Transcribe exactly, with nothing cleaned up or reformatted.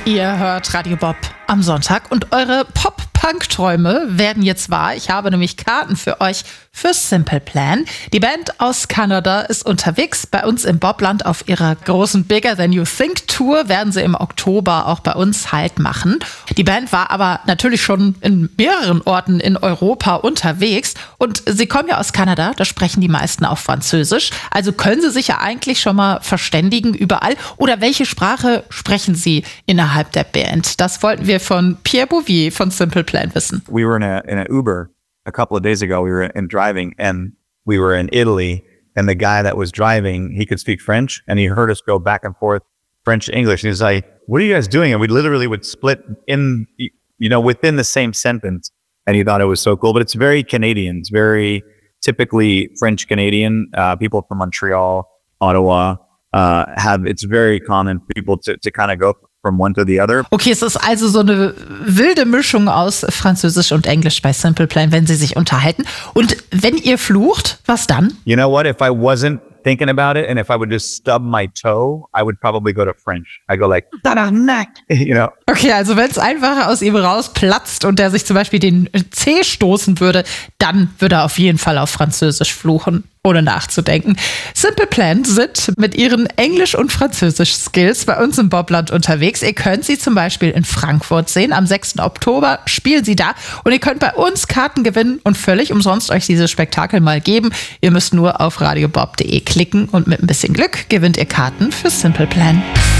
Ihr hört Radio Bob am Sonntag und eure Pop-Punk-Träume werden jetzt wahr. Ich habe nämlich Karten für euch für Simple Plan. Die Band aus Kanada ist unterwegs bei uns im Bobland auf ihrer großen Bigger Than You Think Tour. Werden sie im Oktober auch bei uns Halt machen. Die Band war aber natürlich schon in mehreren Orten in Europa unterwegs und sie kommen ja aus Kanada, da sprechen die meisten auch Französisch. Also können sie sich ja eigentlich schon mal verständigen überall. Oder welche Sprache sprechen sie innerhalb der Band? Das wollten wir von Pierre Bouvier von Simple Plan wissen. We were in a in an Uber a couple of days ago. We were in driving and we were in Italy, and the guy that was driving, he could speak French, and he heard us go back and forth French English. And he was like, "What are you guys doing?" And we literally would split in, you know, within the same sentence. And he thought it was so cool. But it's very Canadian. It's very typically French Canadian. Uh, people from Montreal, Ottawa, uh, have. It's very common for people to to kind of go from one to the other. Okay, es ist also so eine wilde Mischung aus Französisch und Englisch bei Simple Plan, wenn sie sich unterhalten. Und wenn ihr flucht, was dann? You know what? If I wasn't thinking about it and if I would just stub my toe, I would probably go to French. I go like, you know. Okay, also wenn es einfach aus ihm rausplatzt und der sich zum Beispiel den Zeh stoßen würde, dann würde er auf jeden Fall auf Französisch fluchen, ohne nachzudenken. Simple Plan sind mit ihren Englisch- und Französisch-Skills bei uns im Bobland unterwegs. Ihr könnt sie zum Beispiel in Frankfurt sehen. Am sechsten Oktober spielen sie da. Und ihr könnt bei uns Karten gewinnen und völlig umsonst euch dieses Spektakel mal geben. Ihr müsst nur auf radiobob punkt de klicken und mit ein bisschen Glück gewinnt ihr Karten für Simple Plan.